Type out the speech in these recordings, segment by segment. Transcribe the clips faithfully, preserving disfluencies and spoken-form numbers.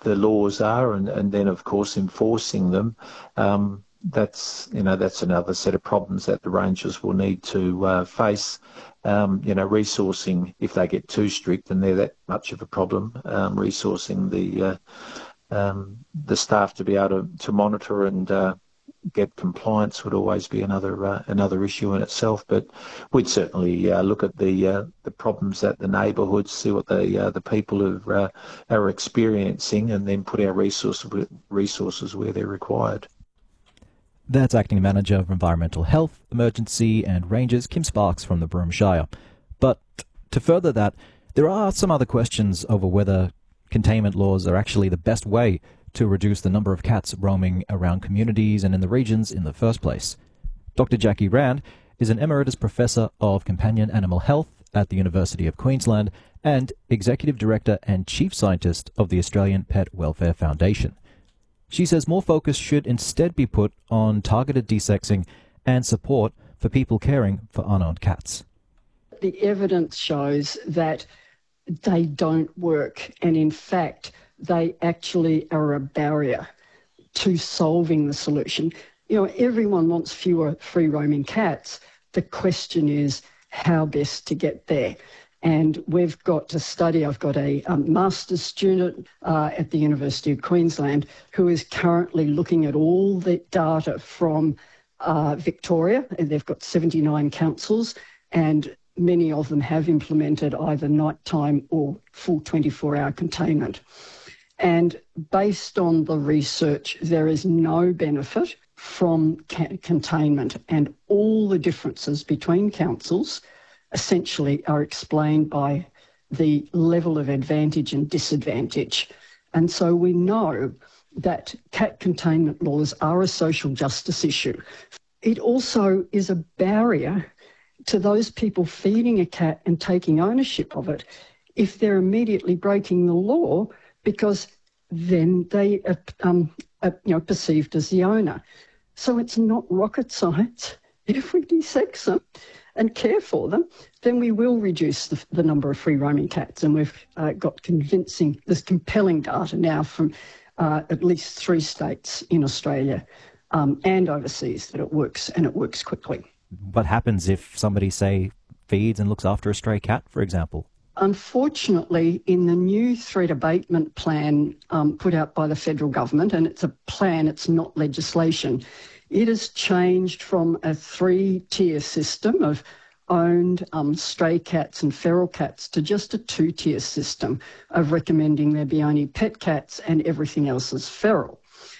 the laws are, and, and then of course enforcing them. Um, that's you know that's another set of problems that the rangers will need to uh, face. Um, you know, resourcing, if they get too strict and they're that much of a problem, um, resourcing the uh, um, the staff to be able to, to monitor and uh, get compliance would always be another uh, another issue in itself. But we'd certainly uh, look at the uh, the problems at the neighbourhoods, see what the uh, the people are uh, are experiencing, and then put our resources resources where they're required. That's Acting Manager of Environmental Health, Emergency and Rangers, Kim Sparks from the Broome Shire. But to further that, there are some other questions over whether containment laws are actually the best way to reduce the number of cats roaming around communities and in the regions in the first place. Doctor Jackie Rand is an Emeritus Professor of Companion Animal Health at the University of Queensland and Executive Director and Chief Scientist of the Australian Pet Welfare Foundation. She says more focus should instead be put on targeted desexing and support for people caring for unowned cats. The evidence shows that they don't work, and in fact, they actually are a barrier to solving the solution. You know, everyone wants fewer free-roaming cats. The question is how best to get there. And we've got a study, I've got a um, master's student uh, at the University of Queensland who is currently looking at all the data from uh, Victoria, and they've got seventy-nine councils, and many of them have implemented either nighttime or full twenty-four hour containment. And based on the research, there is no benefit from ca- containment, and all the differences between councils essentially are explained by the level of advantage and disadvantage. And so we know that cat containment laws are a social justice issue. It also is a barrier to those people feeding a cat and taking ownership of it if they're immediately breaking the law, because then they are, um, are you know, perceived as the owner. So it's not rocket science. If we desex them and care for them, then we will reduce the, the number of free-roaming cats. And we've uh, got convincing, there's compelling data now from uh, at least three states in Australia um, and overseas that it works, and it works quickly. What happens if somebody, say, feeds and looks after a stray cat, for example? Unfortunately, in the new threat abatement plan um, put out by the federal government, and it's a plan, it's not legislation, it has changed from a three-tier system of owned um, stray cats and feral cats to just a two-tier system of recommending there be only pet cats and everything else is feral.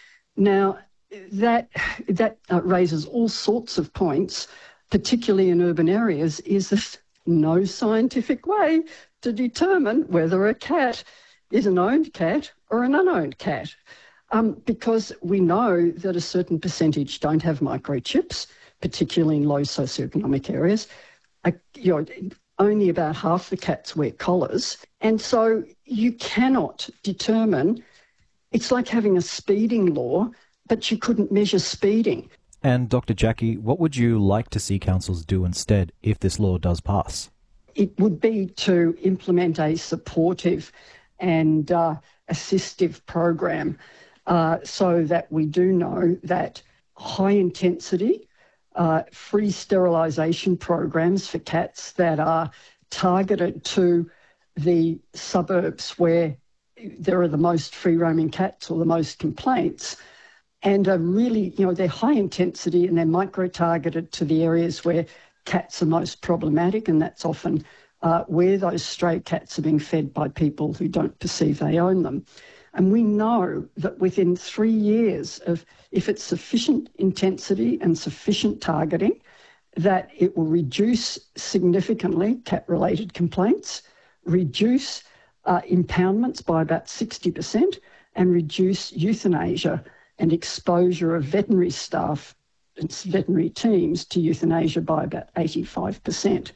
Now, that, that uh, raises all sorts of points, particularly in urban areas. Is there's no scientific way to determine whether a cat is an owned cat or an unowned cat. Um, because we know that a certain percentage don't have microchips, particularly in low socioeconomic areas. Uh, you know, only about half the cats wear collars. And so you cannot determine, it's like having a speeding law, but you couldn't measure speeding. And Doctor Jackie, what would you like to see councils do instead if this law does pass? It would be to implement a supportive and uh, assistive program uh, so that we do know that high-intensity, uh, free sterilisation programs for cats that are targeted to the suburbs where there are the most free-roaming cats or the most complaints, and are really, you know, they're high intensity and they're micro-targeted to the areas where cats are most problematic, and that's often uh, where those stray cats are being fed by people who don't perceive they own them. And we know that within three years of, if it's sufficient intensity and sufficient targeting, that it will reduce significantly cat-related complaints, reduce uh, impoundments by about sixty percent, and reduce euthanasia and exposure of veterinary staff and veterinary teams to euthanasia by about eighty-five percent.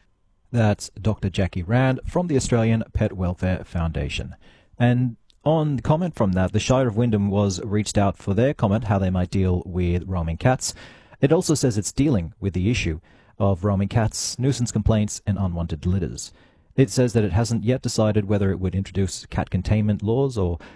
That's Doctor Jackie Rand from the Australian Pet Welfare Foundation. And on comment from that, the Shire of Wyndham was reached out for their comment how they might deal with roaming cats. It also says it's dealing with the issue of roaming cats, nuisance complaints and unwanted litters. It says that it hasn't yet decided whether it would introduce cat containment laws or